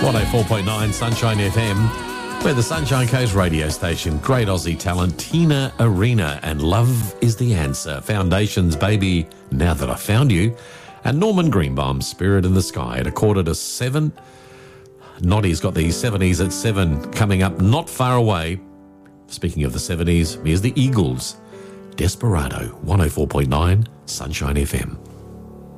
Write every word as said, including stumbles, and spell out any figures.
one oh four point nine Sunshine F M. We're the Sunshine Coast radio station. Great Aussie talent, Tina Arena, and Love is the Answer. Foundations, Baby, Now That I Found You. And Norman Greenbaum's Spirit in the Sky at a quarter to seven. Noddy's got the seventies at seven coming up not far away. Speaking of the seventies, here's the Eagles. Desperado, one oh four point nine Sunshine F M.